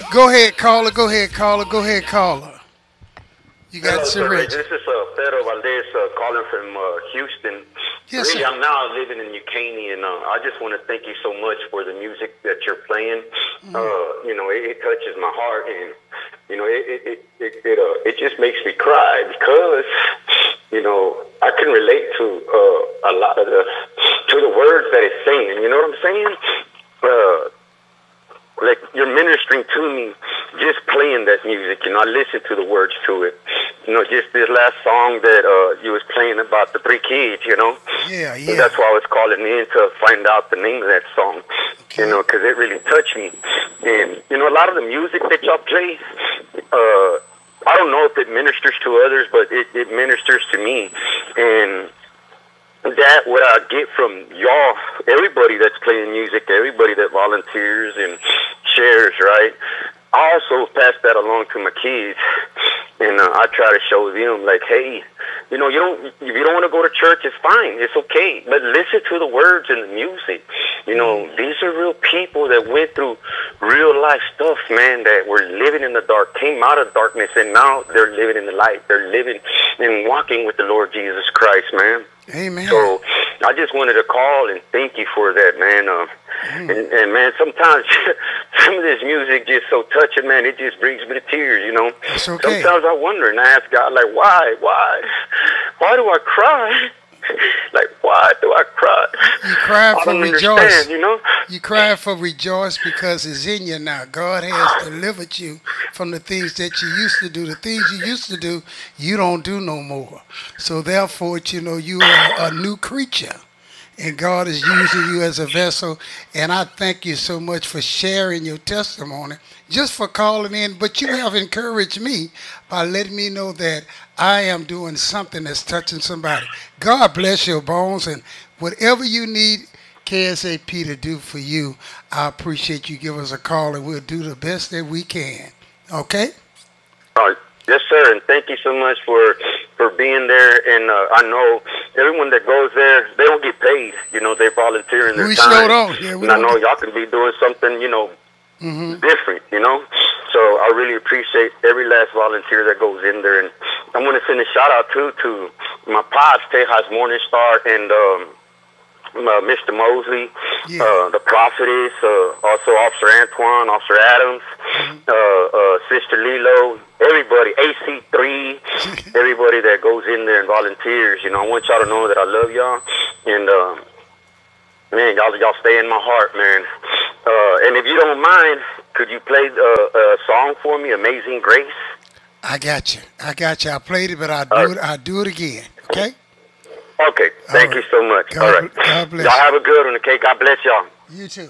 Go ahead, caller. Go ahead, caller. Go ahead, caller. You got Hello, sir. Rich. This is Pedro Valdez calling from Houston. Yes, Really, sir. I'm now living in Ucani, and I just want to thank you so much for the music that you're playing. It touches my heart, and it just makes me cry because I can relate to a lot of the words that it's saying. You know what I'm saying? Like you're ministering to me just playing that music. I listen to the words to it. Just this last song that you was playing about the three kids, Yeah, And that's why I was calling in to find out the name of that song, Okay. Because it really touched me. And, a lot of the music that y'all play, I don't know if it ministers to others, but it ministers to me. And that what I get from y'all, everybody that's playing music, everybody that volunteers and shares, right? I also pass that along to my kids, and I try to show them, like, hey, if you don't want to go to church, it's fine, it's okay, but listen to the words and the music. These are real people that went through real life stuff, man, that were living in the dark, came out of darkness, and now they're living in the light. They're living and walking with the Lord Jesus Christ, man. Amen. So I just wanted to call and thank you for that, man. And man, sometimes some of this music just so touching, man. It just brings me to tears, It's okay. Sometimes I wonder and I ask God, like, why do I cry? Like, why do I cry? You cry I for don't rejoice. understand, You cry for rejoice because it's in you now. God has delivered you from the things that you used to do. The things you used to do, you don't do no more. So therefore, you are a new creature. And God is using you as a vessel. And I thank you so much for sharing your testimony, just for calling in. But you have encouraged me by letting me know that I am doing something that's touching somebody. God bless your bones. And whatever you need KSAP to do for you, I appreciate you give us a call, and we'll do the best that we can. Okay? Yes, sir, and thank you so much for being there. And I know everyone that goes there, they don't get paid. They volunteer in their We time. sure don't. Yeah, we and I don't know get- y'all can be doing something, different, So I really appreciate every last volunteer that goes in there. And I want to send a shout out to my pops, Tejas Morningstar, and Mr. Mosley, the prophetess, also Officer Antoine, Officer Adams, Sister Lilo, everybody, AC3, everybody that goes in there and volunteers. I want y'all to know that I love y'all, and man, y'all stay in my heart, man. And if you don't mind, could you play a song for me, Amazing Grace? I got you. I played it, but I'll do it again. Okay? Okay, thank you so much. All right. God bless Y'all you. have a good one, okay? God bless y'all. You too.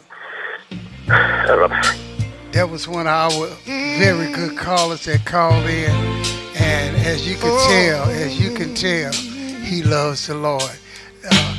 Bye-bye. That was one of our very good callers that called in, and as you can tell, he loves the Lord.